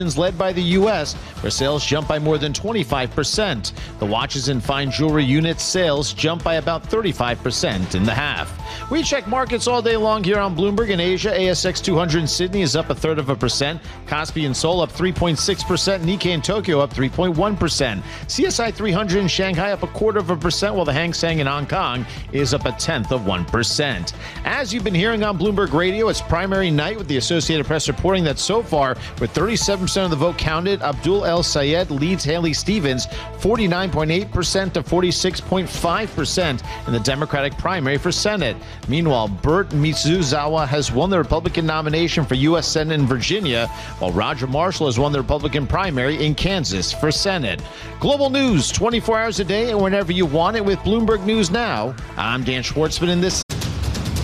led by the U.S., where sales jumped by more than 25%. The watches and fine jewelry unit sales jumped by about 35% in the half. We check markets all day long here on Bloomberg. In Asia, ASX 200 in Sydney is up 1/3%. Kospi in Seoul up 3.6%. Nikkei in Tokyo up 3.1%. CSI 300 in Shanghai up 1/4%, while the Hang Seng in Hong Kong is up 0.1%. As you've been hearing on Bloomberg Radio, it's primary night, with the Associated Press reporting that so far, with 37% of the vote counted, Abdul El Sayed leads Haley Stevens 49.8% to 46.5% in the Democratic primary for Senate. Meanwhile, Burt Mitsuzawa has won the Republican nomination for U.S. Senate in Virginia, while Roger Marshall has won the Republican primary in Kansas for Senate. Global news 24 hours a day and whenever you want it with Bloomberg News Now. I'm Dan Schwartzman, and this